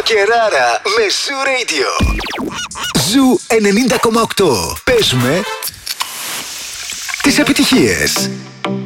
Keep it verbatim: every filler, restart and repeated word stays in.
Κεράρα με Ζου Radio. Ζου ενενήντα κόμμα οκτώ. Πες με τις επιτυχίες.